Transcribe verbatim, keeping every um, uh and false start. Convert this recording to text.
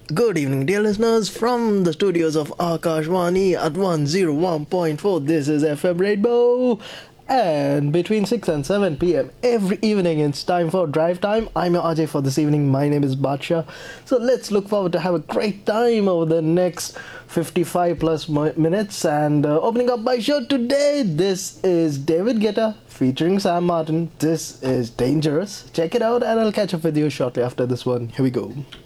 Good evening, dear listeners, from the studios of Akashvani at one oh one point four. This is F M Rainbow. And between six and seven p m every evening, it's time for Drive Time. I'm your R J for this evening. My name is Badsha. So let's look forward to have a great time over the next fifty-five plus mi- minutes. And uh, opening up my show today, this is David Guetta featuring Sam Martin. This is Dangerous. Check it out, and I'll catch up with you shortly after this one. Here we go.